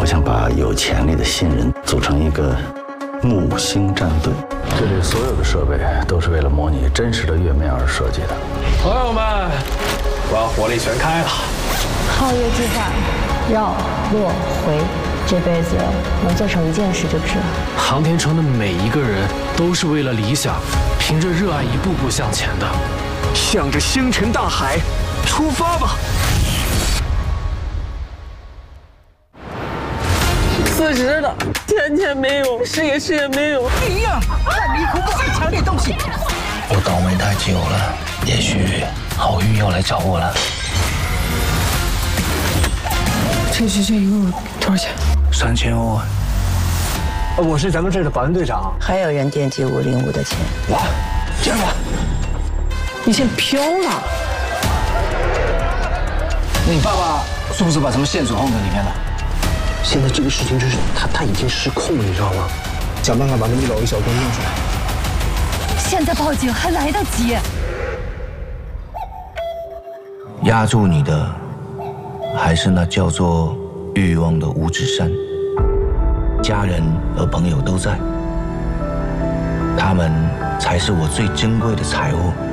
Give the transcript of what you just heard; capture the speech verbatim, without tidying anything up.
想把有潜力的新人组成一个木星战队。这里所有的设备都是为了模拟真实的月面而设计的。 朋友们，我要火力全开了！ 皓月计划，绕落回，这辈子能做成一件事就值了。 航天城的每一个人都是为了理想，凭着热爱一步步向前的。 向着星辰大海出发吧！ 辞职了，钱钱没有，事业事业没有。 你呀，看你可不会抢点东西。 我倒霉太久了，也许好运要来找我了。 这这这一共多少钱？ 三千万。 我是咱们这儿的保安队长。 还有人惦记五零五的钱。 哇，加油！ 你先飘了。 那你爸爸是不是把什么线索放在里面了？现在这个事情就是他他已经失控了，你知道吗？想办法把那么老一小段弄出来。 现在报警还来得及。 压住你的，还是那叫做欲望的五指山。家人和朋友都在，他们才是我最珍贵的财物。